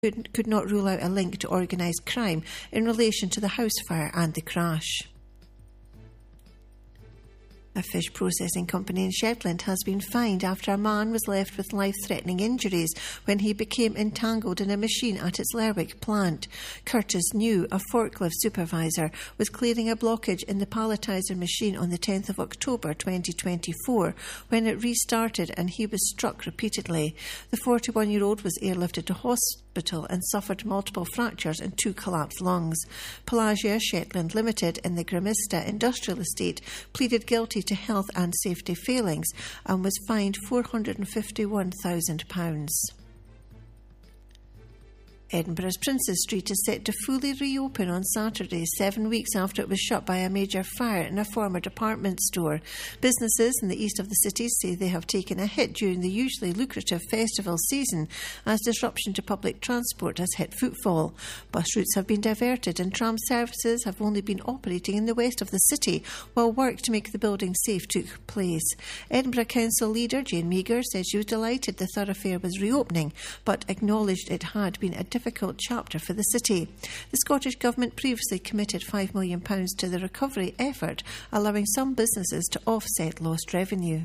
could not rule out a link to organised crime in relation to the house fire and the crash. A fish processing company in Shetland has been fined after a man was left with life-threatening injuries when he became entangled in a machine at its Lerwick plant. Curtis New, a forklift supervisor, was clearing a blockage in the palletizer machine on the 10th of October 2024 when it restarted and he was struck repeatedly. The 41-year-old was airlifted to hospital and suffered multiple fractures and 2 collapsed lungs. Pelagia Shetland Limited in the Grimista Industrial Estate pleaded guilty to health and safety failings and was fined £451,000. Edinburgh's Princes Street is set to fully reopen on Saturday, 7 weeks after it was shut by a major fire in a former department store. Businesses in the east of the city say they have taken a hit during the usually lucrative festival season as disruption to public transport has hit footfall. Bus routes have been diverted and tram services have only been operating in the west of the city while work to make the building safe took place. Edinburgh Council leader Jane Meagher said she was delighted the thoroughfare was reopening but acknowledged it had been a difficult chapter for the city. The Scottish Government previously committed £5 million to the recovery effort, allowing some businesses to offset lost revenue.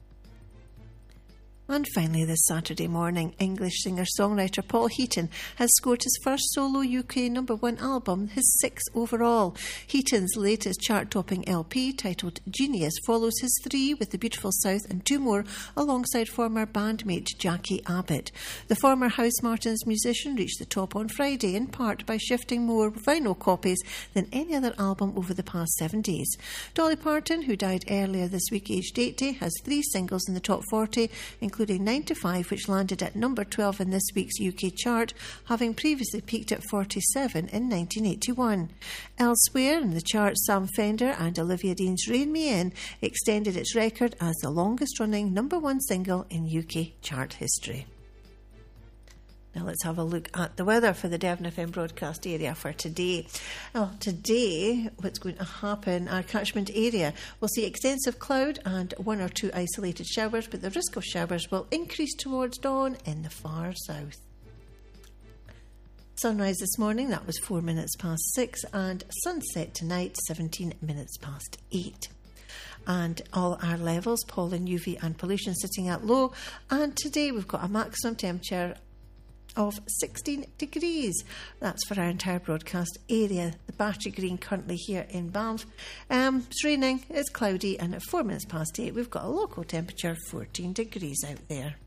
And finally, this Saturday morning, English singer-songwriter Paul Heaton has scored his first solo UK #1 album, his 6th overall. Heaton's latest chart-topping LP, titled Genius, follows his 3 with The Beautiful South and 2 more alongside former bandmate Jackie Abbott. The former Housemartins musician reached the top on Friday, in part by shifting more vinyl copies than any other album over the past 7 days. Dolly Parton, who died earlier this week aged 80, has 3 singles in the top 40, including 9 to 5, which landed at number 12 in this week's UK chart, having previously peaked at 47 in 1981. Elsewhere in the chart, Sam Fender and Olivia Dean's Rain Me In extended its record as the longest-running #1 single in UK chart history. Now let's have a look at the weather for the Devon FM broadcast area for today. Today, what's going to happen, our catchment area will see extensive cloud and 1 or 2 isolated showers, but the risk of showers will increase towards dawn in the far south. Sunrise this morning, that was 4 minutes past 6, and sunset tonight, 17 minutes past 8. And all our levels, pollen, UV and pollution sitting at low, and today we've got a maximum temperature of 16 degrees. That's for our entire broadcast area. The Battery Green currently here in Banff. It's raining, it's cloudy, and at 4 minutes past 8 we've got a local temperature of 14 degrees out there.